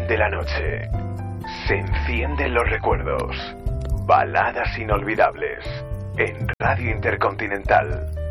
desciende la noche. Se encienden los recuerdos. Baladas inolvidables. En Radio Intercontinental.